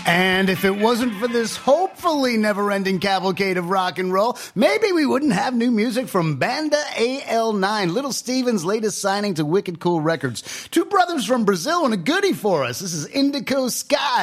And if it wasn't for this hopefully never-ending cavalcade of rock and roll, maybe we wouldn't have new music from Banda AL9, Little Steven's latest signing to Wicked Cool Records. Two brothers from Brazil and a goodie for us. This is Indico Sky.